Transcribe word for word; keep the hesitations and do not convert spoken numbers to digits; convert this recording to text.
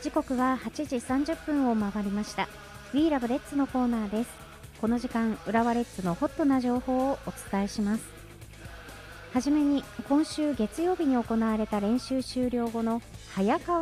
時刻ははちじさんじゅっぷんを回りました。 We Love Reds のコーナーです。この時間、浦和レッズのホットな情報をお伝えします。はじめに今週月曜日に行われた練習終了後の早川